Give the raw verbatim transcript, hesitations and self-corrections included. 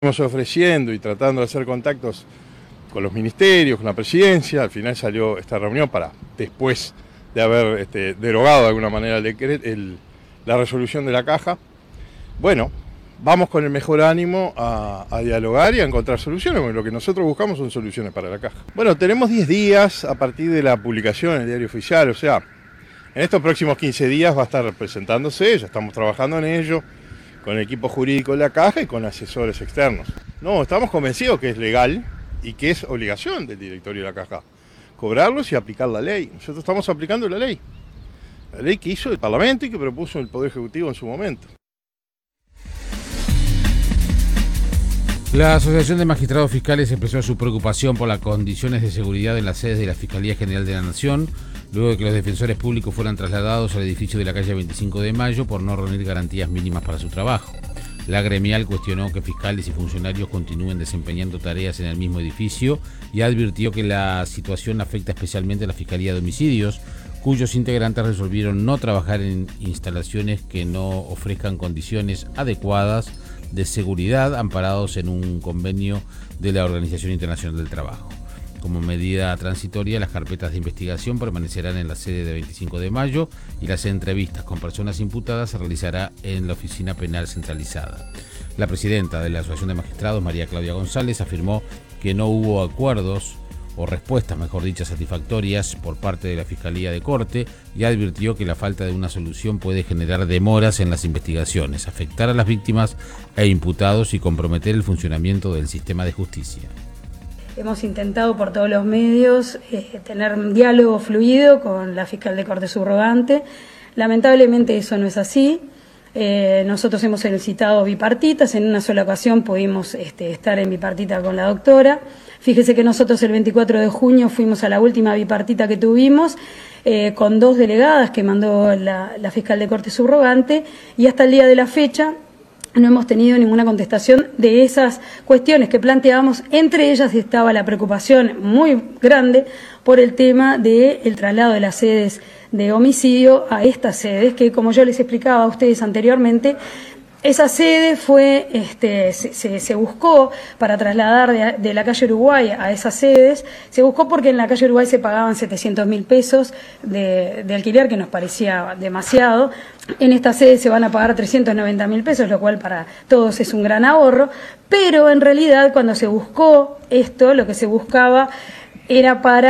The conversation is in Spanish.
Estamos ofreciendo y tratando de hacer contactos con los ministerios, con la presidencia. Al final salió esta reunión para, después de haber este, derogado de alguna manera el decreto, el, la resolución de la caja. Bueno, vamos con el mejor ánimo a, a dialogar y a encontrar soluciones, porque lo que nosotros buscamos son soluciones para la caja. Bueno, tenemos diez días a partir de la publicación en el diario oficial, o sea, en estos próximos quince días va a estar presentándose, ya estamos trabajando en ello, con el equipo jurídico de la caja y con asesores externos. No, estamos convencidos que es legal y que es obligación del directorio de la caja cobrarlos y aplicar la ley. Nosotros estamos aplicando la ley, la ley que hizo el Parlamento y que propuso el Poder Ejecutivo en su momento. La Asociación de Magistrados Fiscales expresó su preocupación por las condiciones de seguridad en las sedes de la Fiscalía General de la Nación, luego de que los defensores públicos fueran trasladados al edificio de la calle veinticinco de mayo por no reunir garantías mínimas para su trabajo. La gremial cuestionó que fiscales y funcionarios continúen desempeñando tareas en el mismo edificio y advirtió que la situación afecta especialmente a la Fiscalía de Homicidios, cuyos integrantes resolvieron no trabajar en instalaciones que no ofrezcan condiciones adecuadas de seguridad amparados en un convenio de la Organización Internacional del Trabajo. Como medida transitoria, las carpetas de investigación permanecerán en la sede de veinticinco de mayo y las entrevistas con personas imputadas se realizará en la Oficina Penal Centralizada. La presidenta de la Asociación de Magistrados, María Claudia González, afirmó que no hubo acuerdos o respuestas, mejor dicho, satisfactorias por parte de la Fiscalía de Corte y advirtió que la falta de una solución puede generar demoras en las investigaciones, afectar a las víctimas e imputados y comprometer el funcionamiento del sistema de justicia. Hemos intentado por todos los medios eh, tener un diálogo fluido con la fiscal de Corte subrogante. Lamentablemente eso no es así. Eh, nosotros hemos solicitado bipartitas, en una sola ocasión pudimos este, estar en bipartita con la doctora. Fíjese que nosotros el veinticuatro de junio fuimos a la última bipartita que tuvimos, eh, con dos delegadas que mandó la, la fiscal de Corte subrogante, y hasta el día de la fecha no hemos tenido ninguna contestación de esas cuestiones que planteábamos. Entre ellas estaba la preocupación muy grande por el tema del traslado de las sedes de homicidio a estas sedes, que como yo les explicaba a ustedes anteriormente, esa sede fue, este, se, se, se buscó para trasladar de, de la calle Uruguay a esas sedes, se buscó porque en la calle Uruguay se pagaban setecientos mil pesos de, de alquiler, que nos parecía demasiado. En esta sede se van a pagar trescientos noventa mil pesos, lo cual para todos es un gran ahorro, pero en realidad cuando se buscó esto, lo que se buscaba era para